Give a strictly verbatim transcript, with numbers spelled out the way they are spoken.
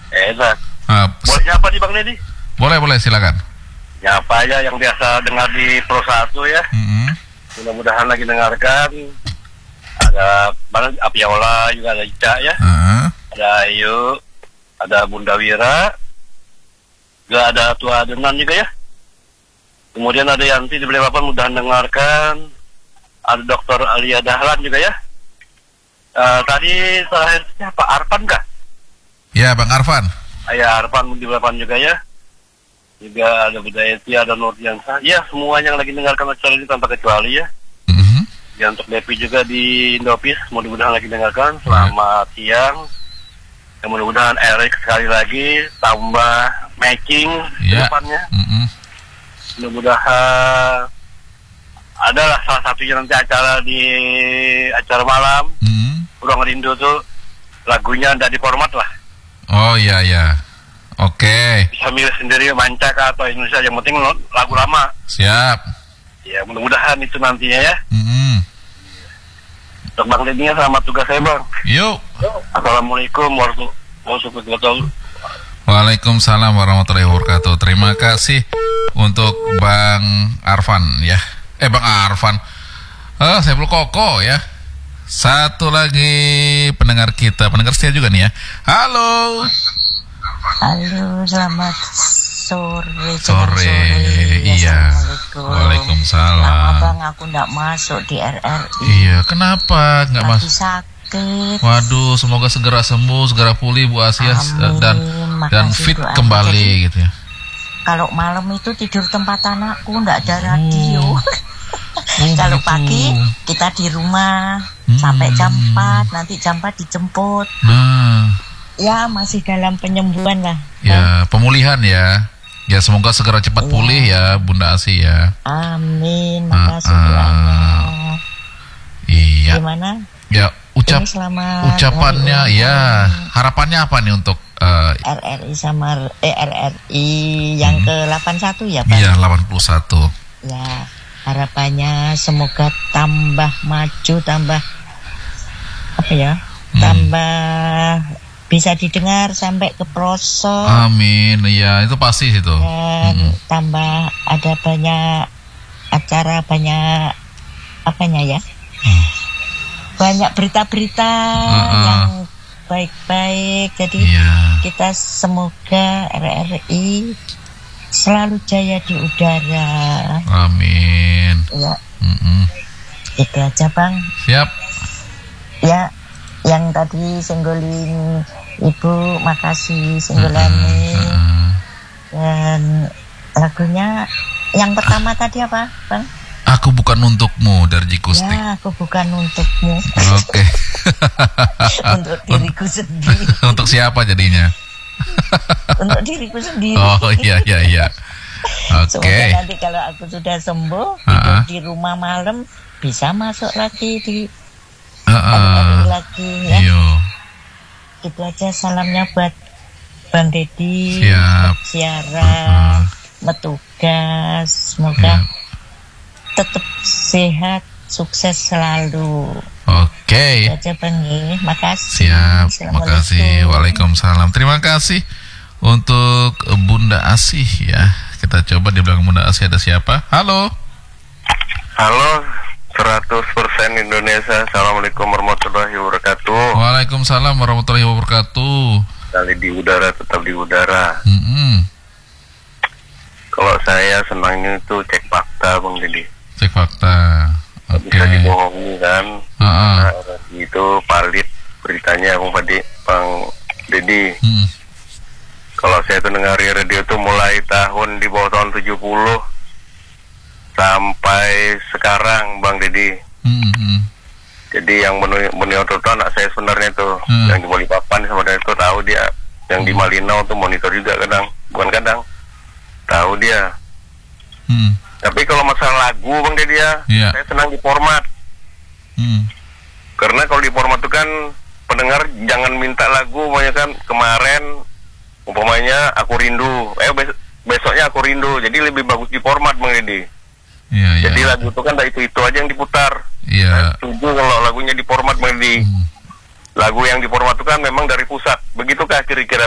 Enak. Uh, Boleh siapa nih Bang Deddy? boleh, boleh, silakan. Siapa aja yang biasa dengar di Pro satu ya. Mm-hmm. Mudah-mudahan lagi dengarkan. Ada Bang Apiola, juga ada Ica ya. Uh-huh. Ada Ayu, ada Bunda Wira, juga ada Tua Adenan juga ya. Kemudian ada Yanti di Balikpapan, mudah dengarkan. Ada Dokter Alia Dahlan juga ya. Uh, tadi terakhir siapa? Arfan kah? Ya, Bang Arfan. Ya, Arfan di Balikpapan juga ya. Juga ada Budayati, ada Nurdiansa. Ya, semuanya yang lagi dengarkan acara ini tanpa kecuali ya. Mm-hmm. Ya, untuk Depi juga di Indopis, mudah-mudahan lagi dengarkan. Selamat yeah. siang. Ya, mudah-mudahan Erik sekali lagi tambah making yeah. ke depannya. Mm-hmm. Mudah-mudahan adalah salah satunya nanti acara di acara malam. Mm-hmm. Ruang Rindu tuh lagunya ada di format lah. Oh iya iya. Oke. Okay. Bisa milih sendiri Mancaka atau Indonesia, yang penting lagu lama. Siap. Ya, mudah-mudahan itu nantinya ya. Mm-hmm. Untuk Bang Deddy, selamat tugas saya Bang. Yuk. Assalamualaikum warahmatullahi wabarakatuh. Waalaikumsalam warahmatullahi wabarakatuh. Terima kasih untuk Bang Arfan ya. Eh Bang Arfan. Eh saya belum koko ya. Satu lagi pendengar kita, pendengar setia juga nih ya. Halo. Halo, selamat sore. Sore, sore. iya. Waalaikumsalam. Lama Bang aku nggak masuk di R R I. Iya, kenapa nggak masuk? Lagi sakit. Waduh, semoga segera sembuh, segera pulih Bu Asia. Amin. dan dan fit kembali. Jadi, gitu ya. Kalau malam itu tidur tempat anakku, nggak ada radio. Oh. Oh, kalau gitu. pagi kita di rumah hmm. sampai jam empat, nanti jam empat dijemput. Nah, ya masih dalam penyembuhan lah. Ya, kan? Pemulihan ya. Ya semoga segera cepat ya. Pulih ya Bunda Asi ya. Amin. Makasih uh, uh, doanya. Iya. Gimana? Ya ucap selamat ucapannya ya. Harapannya apa nih untuk uh, R R I sama eh, R R I yang hmm. ke delapan puluh satu ya Pak? Iya delapan puluh satu. Ya. Harapannya semoga tambah maju, tambah apa ya, hmm. tambah bisa didengar sampai ke pelosok. Amin, ya itu pasti itu. Dan hmm. tambah ada banyak acara, banyak apanya ya, hmm. banyak berita-berita uh, uh. yang baik-baik. Jadi yeah. kita semoga R R I selalu jaya di udara. Amin. Ya. Mm-mm. Itu aja Bang. Siap. Ya, yang tadi singgolin Ibu, makasih singgolane. Uh-uh. Dan lagunya yang pertama tadi apa, Bang? Aku bukan untukmu dari Jikustik. Ya, aku bukan untukmu. Oke. Okay. Untuk diriku sendiri. Untuk siapa jadinya? Untuk diriku sendiri. Oh iya iya iya. Oke. Okay. Semoga nanti kalau aku sudah sembuh, hidup uh-uh. di rumah malam bisa masuk lagi di uh-uh. R R I lagi ya. Yo. Itu aja salamnya buat Bang Deddy, siaran, uh-uh. metugas, semoga yep. tetap sehat, sukses selalu. Oke. Okay. Aja Bang, makasih. Siap, makasih. Waalaikumsalam. Terima kasih untuk Bunda Asih ya. Kita coba di belakang Bunda Asih ada siapa? Halo. Halo, seratus persen Indonesia. Assalamualaikum warahmatullahi wabarakatuh. Waalaikumsalam warahmatullahi wabarakatuh. Kali di udara, tetap di udara. Mm-hmm. Kalau saya senangnya itu cek fakta Bang Deddy. Cek fakta. Okay. Bisa dibohongi kan, uh-uh. nah, itu valid beritanya Bang Padi, Bang Deddy. Hmm. Kalau saya tuh dengar radio tuh mulai tahun di bawah tahun tujuh puluh sampai sekarang Bang Deddy. Hmm. Jadi yang monitor tuh anak saya sebenarnya tuh, hmm. yang di Balikpapan sama dari itu tahu dia, yang hmm. di Malinau tuh monitor juga kadang, bukan kadang, tahu dia. Hmm. Tapi kalau masalah lagu Bang Deddy ya, yeah. saya senang di format. Hmm. Karena kalau di format itu kan pendengar jangan minta lagu, banyak kan kemarin umpamanya Aku Rindu, eh bes- besoknya Aku Rindu, jadi lebih bagus di format Bang Deddy. Yeah, jadi yeah. lagu itu kan itu itu aja yang diputar. Yeah. Saya setuju kalau lagunya di format Bang Deddy. Hmm. Lagu yang di format itu kan memang dari pusat, begitukah kira-kira